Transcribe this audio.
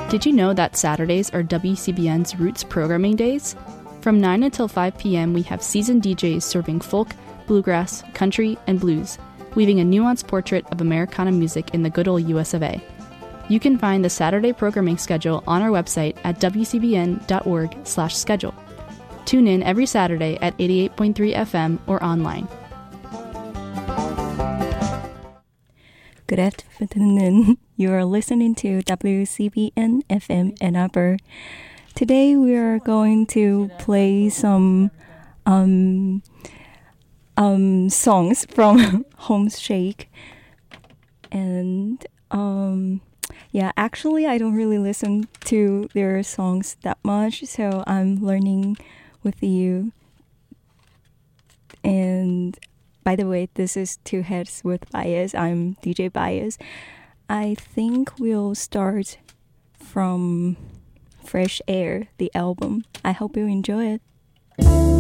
Did you know that Saturdays are WCBN's Roots programming days? From 9 until 5 p.m., we have seasoned DJs serving folk, bluegrass, country, and blues, weaving a nuanced portrait of Americana music in the good old US of A. You can find the Saturday programming schedule on our website at wcbn.org/schedule. Tune in every Saturday at 88.3 FM or online. Good afternoon. You are listening to WCBN FM Ann Arbor. Today we are going to play some songs from Homeshake. And actually I don't really listen to their songs that much, so I'm learning with you. And by the way, this is Two Heads with Bias. I'm DJ Bias. I think we'll start from Fresh Air, the album. I hope you enjoy it.